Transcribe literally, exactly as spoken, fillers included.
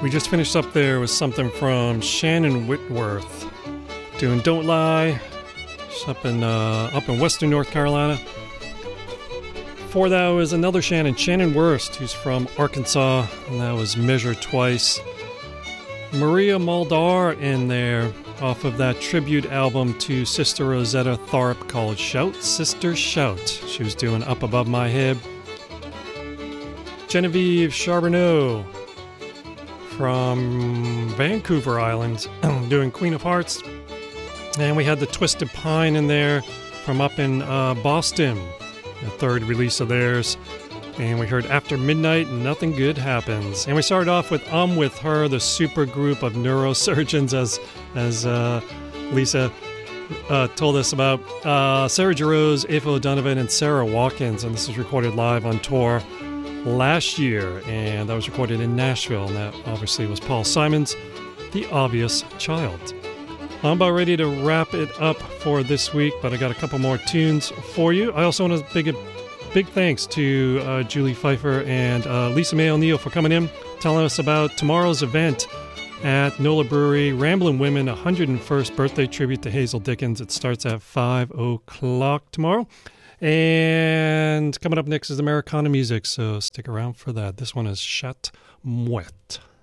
We just finished up there with something from Shannon Whitworth doing Don't Lie. She's up in, uh, up in Western North Carolina. Before that was another Shannon, Shannon Wurst, who's from Arkansas, and that was Measure Twice. Maria Muldaur in there off of that tribute album to Sister Rosetta Tharpe called Shout, Sister Shout. She was doing Up Above My Head. Genevieve Charbonneau from Vancouver Island doing Queen of Hearts. And we had the Twisted Pine in there from up in uh, Boston, the third release of theirs. And we heard After Midnight, Nothing Good Happens. And we started off with I'm With Her, the super group of neurosurgeons, as as uh, Lisa uh, told us about. Uh, Sarah Jarosz, Ava O'Donovan, and Sarah Watkins. And this was recorded live on tour last year. And that was recorded in Nashville. And that obviously was Paul Simon's The Obvious Child. I'm about ready to wrap it up for this week, but I got a couple more tunes for you. I also want to big, big thanks to uh, Julie Pfeiffer and uh, Lisa May O'Neill for coming in, telling us about tomorrow's event at NOLA Brewery, Ramblin' Women, one hundred first birthday tribute to Hazel Dickens. It starts at five o'clock tomorrow. And coming up next is Americana music, so stick around for that. This one is Chat Mouette.